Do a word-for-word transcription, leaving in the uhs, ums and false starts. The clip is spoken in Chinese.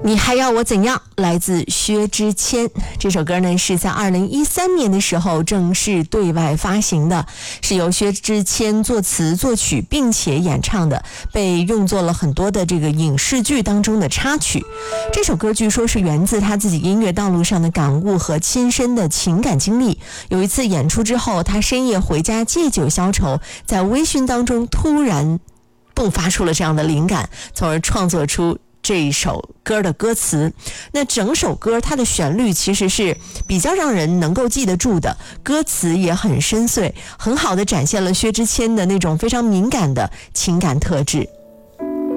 你还要我怎样？来自薛之谦。这首歌呢是在二零一三年的时候正式对外发行的，是由薛之谦作词作曲并且演唱的，被用作了很多的这个影视剧当中的插曲。这首歌据说是源自他自己音乐道路上的感悟和亲身的情感经历。有一次演出之后，他深夜回家借酒消愁，在微醺当中突然迸发出了这样的灵感，从而创作出这一首歌的歌词。那整首歌它的旋律其实是比较让人能够记得住的，歌词也很深邃，很好的展现了薛之谦的那种非常敏感的情感特质。